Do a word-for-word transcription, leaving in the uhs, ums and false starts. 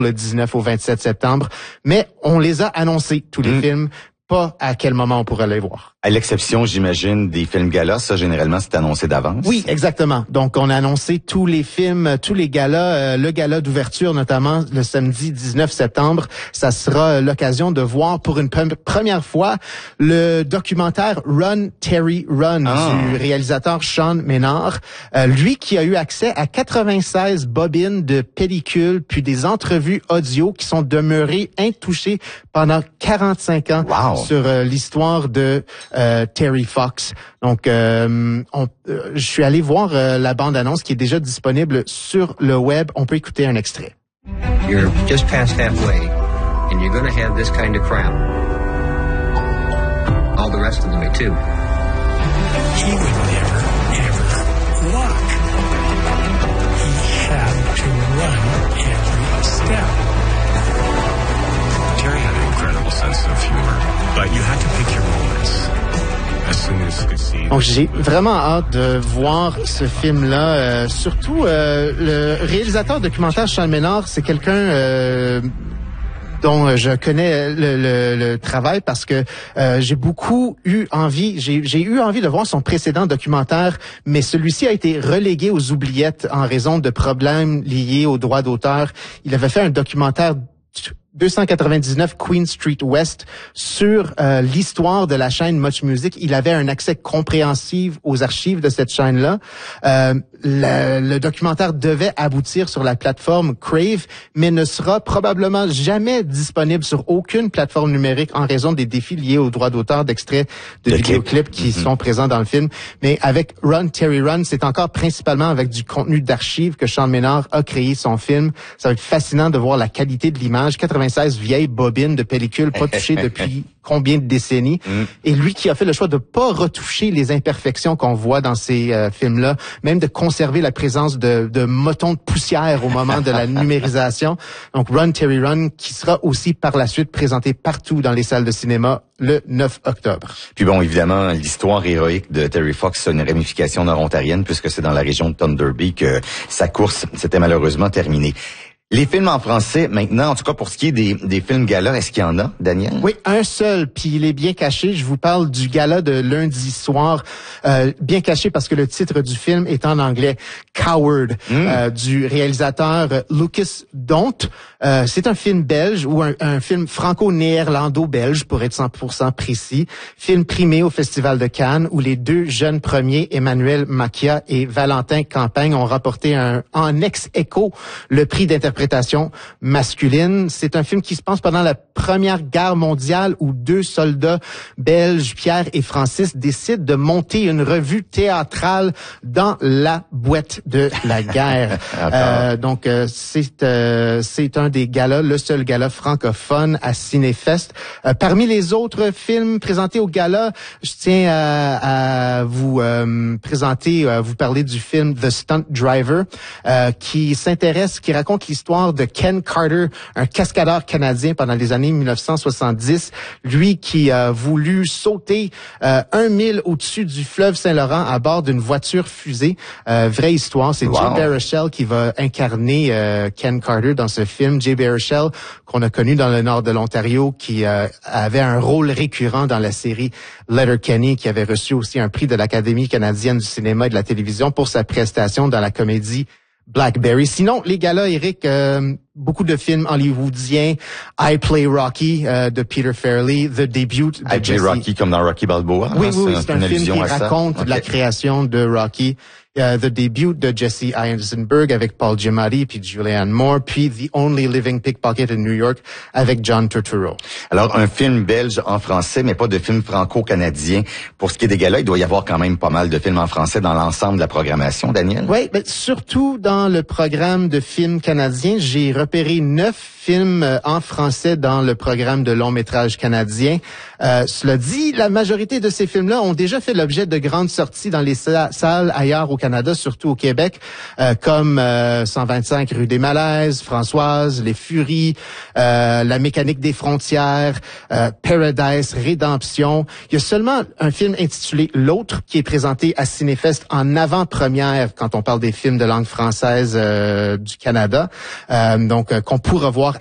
le dix-neuf au vingt-sept septembre. Mais on les a annoncés, tous les mmh. films, pas à quel moment on pourrait les voir. À l'exception, j'imagine, des films galas, ça, généralement, c'est annoncé d'avance. Oui, exactement. Donc, on a annoncé tous les films, tous les galas, euh, le gala d'ouverture, notamment le samedi dix-neuf septembre. Ça sera l'occasion de voir pour une pre- première fois le documentaire Run, Terry, Run ah. du réalisateur Sean Menard. Euh, lui qui a eu accès à quatre-vingt-seize bobines de pellicules, puis des entrevues audio qui sont demeurées intouchées pendant quarante-cinq ans wow. sur euh, l'histoire de Euh, Terry Fox. Donc, euh, on, euh, je suis allé voir euh, la bande-annonce qui est déjà disponible sur le web. On peut écouter un extrait. You're just past halfway, and you're going to have this kind of crap. All the rest of the way, too. He would never, ever walk. He had to run every step. Terry had an incredible sense of humor, but you had to pick your moments. Donc, j'ai vraiment hâte de voir ce film-là. Euh, surtout, euh, le réalisateur documentaire Sean Menard, c'est quelqu'un euh, dont je connais le, le, le travail parce que euh, j'ai beaucoup eu envie, j'ai, j'ai eu envie de voir son précédent documentaire, mais celui-ci a été relégué aux oubliettes en raison de problèmes liés aux droits d'auteur. Il avait fait un documentaire deux cent quatre-vingt-dix-neuf Queen Street West sur euh, l'histoire de la chaîne Much Music. Il avait un accès compréhensif aux archives de cette chaîne-là. Euh, le, le documentaire devait aboutir sur la plateforme Crave, mais ne sera probablement jamais disponible sur aucune plateforme numérique en raison des défis liés aux droits d'auteur d'extraits de, de vidéoclips qui mm-hmm. sont présents dans le film. Mais avec Run, Terry, Run, c'est encore principalement avec du contenu d'archives que Sean Menard a créé son film. Ça va être fascinant de voir la qualité de l'image. quatre-vingt-seize vieilles bobines de pellicules pas touchées depuis combien de décennies. Mm. Et lui qui a fait le choix de pas retoucher les imperfections qu'on voit dans ces euh, films-là, même de conserver la présence de, de motons de poussière au moment de la numérisation. Donc Run, Terry, Run, qui sera aussi par la suite présenté partout dans les salles de cinéma le neuf octobre. Puis bon, évidemment, l'histoire héroïque de Terry Fox a une ramification nord-ontarienne puisque c'est dans la région de Thunder Bay que sa course s'était malheureusement terminée. Les films en français, maintenant, en tout cas pour ce qui est des, des films gala, est-ce qu'il y en a, Daniel? Oui, un seul, puis il est bien caché. Je vous parle du gala de lundi soir, euh, bien caché parce que le titre du film est en anglais, Coward, mm. euh, du réalisateur Lucas Dont. Euh, c'est un film belge ou un, un film franco-néerlando-belge, pour être cent pour cent précis. Film primé au Festival de Cannes, où les deux jeunes premiers, Emmanuel Macchia et Valentin Campagne, ont rapporté un, en ex-aequo le prix d'interprétation masculine. C'est un film qui se passe pendant la Première Guerre mondiale où deux soldats belges, Pierre et Francis, décident de monter une revue théâtrale dans la boîte de la guerre. euh, donc, euh, c'est euh, c'est un des galas, le seul gala francophone à Cinéfest. Euh, parmi les autres films présentés au gala, je tiens à, à vous euh, présenter, à vous parler du film The Stunt Driver, euh, qui s'intéresse, qui raconte l'histoire de Ken Carter, un cascadeur canadien pendant les années mille neuf cent soixante-dix, lui qui a voulu sauter euh, un mille au-dessus du fleuve Saint-Laurent à bord d'une voiture fusée. Euh, vraie histoire, c'est wow. Jay Baruchel qui va incarner euh, Ken Carter dans ce film. Jay Baruchel, qu'on a connu dans le nord de l'Ontario, qui euh, avait un rôle récurrent dans la série Letterkenny, qui avait reçu aussi un prix de l'Académie canadienne du cinéma et de la télévision pour sa prestation dans la comédie Blackberry. Sinon, les galas, Eric, euh, beaucoup de films hollywoodiens. I Play Rocky euh, de Peter Farrelly, The Debut de I Play Jesse... Rocky comme dans Rocky Balboa. Oui, hein, oui, c'est, c'est un film qui raconte okay. la création de Rocky. Uh, The Debut de Jesse Eisenberg avec Paul Giamatti puis Julianne Moore, puis The Only Living Pickpocket in New York avec John Turturro. Alors, un film belge en français, mais pas de film franco-canadien. Pour ce qui est des galas, il doit y avoir quand même pas mal de films en français dans l'ensemble de la programmation, Daniel? Oui, mais surtout dans le programme de films canadiens, j'ai repéré neuf films en français dans le programme de long métrage canadien. Euh, cela dit, la majorité de ces films-là ont déjà fait l'objet de grandes sorties dans les salles ailleurs au Canada, surtout au Québec, euh, comme euh, cent vingt-cinq rue des Malaises, Françoise, Les Furies, euh, La mécanique des frontières, euh, Paradise, Rédemption. Il y a seulement un film intitulé L'autre qui est présenté à Cinéfest en avant-première quand on parle des films de langue française euh, du Canada, euh, donc euh, qu'on pourra voir